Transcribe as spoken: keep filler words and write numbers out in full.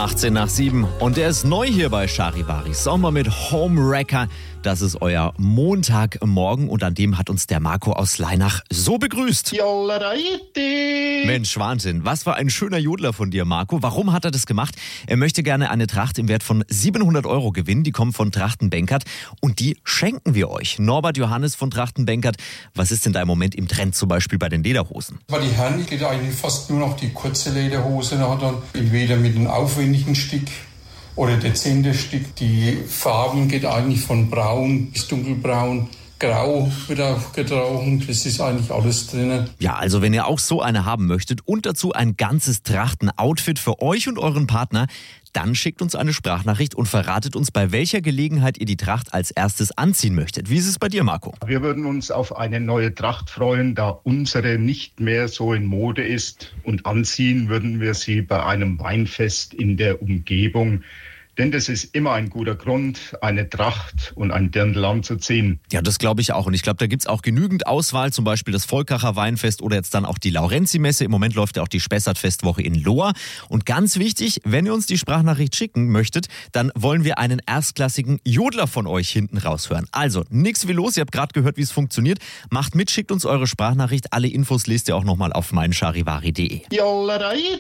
achtzehn nach sieben und der ist neu hier bei Charivari. Sommer mit Homewrecker. Das ist euer Montagmorgen und an dem hat uns der Marco aus Leinach so begrüßt. Mensch, Wahnsinn. Was für ein schöner Jodler von dir, Marco. Warum hat er das gemacht? Er möchte gerne eine Tracht im Wert von siebenhundert Euro gewinnen. Die kommt von Trachten Benkert und die schenken wir euch. Norbert Johannes von Trachten Benkert. Was ist denn da im Moment im Trend, zum Beispiel bei den Lederhosen? Bei den Herren geht eigentlich fast nur noch die kurze Lederhose nach, dann entweder mit einem aufwendigen Stück oder dezente Stück. Die Farben geht eigentlich von braun bis dunkelbraun. Grau wird auch getragen, das ist eigentlich alles drinnen. Ja, also wenn ihr auch so eine haben möchtet und dazu ein ganzes Trachten-Outfit für euch und euren Partner, dann schickt uns eine Sprachnachricht und verratet uns, bei welcher Gelegenheit ihr die Tracht als erstes anziehen möchtet. Wie ist es bei dir, Marco? Wir würden uns auf eine neue Tracht freuen, da unsere nicht mehr so in Mode ist. Und anziehen würden wir sie bei einem Weinfest in der Umgebung. Denn das ist immer ein guter Grund, eine Tracht und ein Dirndl anzuziehen. Ja, das glaube ich auch. Und ich glaube, da gibt's auch genügend Auswahl, zum Beispiel das Volkacher Weinfest oder jetzt dann auch die Laurenzi-Messe. Im Moment läuft ja auch die Spessart-Festwoche in Lohr. Und ganz wichtig, wenn ihr uns die Sprachnachricht schicken möchtet, dann wollen wir einen erstklassigen Jodler von euch hinten raushören. Also, nix wie los. Ihr habt gerade gehört, wie es funktioniert. Macht mit, schickt uns eure Sprachnachricht. Alle Infos lest ihr auch nochmal auf meincharivari punkt de.